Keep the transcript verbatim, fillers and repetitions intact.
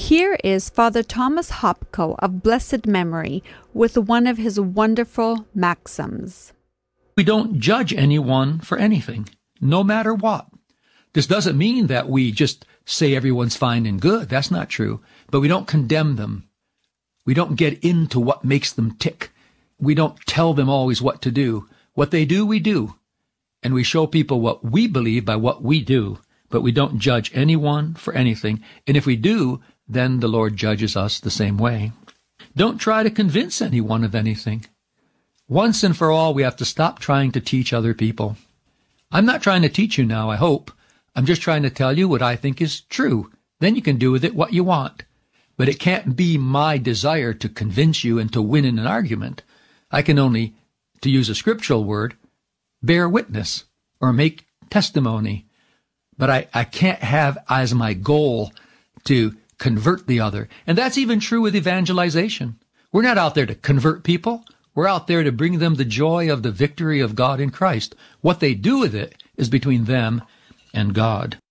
Here is Father Thomas Hopko of blessed memory with one of his wonderful maxims. We don't judge anyone for anything, no matter what. This doesn't mean that we just say everyone's fine and good. That's not true. But we don't condemn them. We don't get into what makes them tick. We don't tell them always what to do. What they do, we do. And we show people what we believe by what we do. But we don't judge anyone for anything. And if we do, then the Lord judges us the same way. Don't try to convince anyone of anything. Once and for all, we have to stop trying to teach other people. I'm not trying to teach you now, I hope. I'm just trying to tell you what I think is true. Then you can do with it what you want. But it can't be my desire to convince you and to win in an argument. I can only, to use a scriptural word, bear witness or make testimony. But I, I can't have as my goal to convert the other. And that's even true with evangelization. We're not out there to convert people. We're out there to bring them the joy of the victory of God in Christ. What they do with it is between them and God.